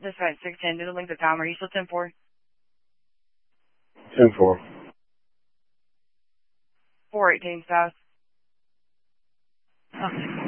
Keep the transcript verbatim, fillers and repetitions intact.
Dispatch six ten, did it link the time? Are you still ten four? ten four. four eighteen, south. Okay.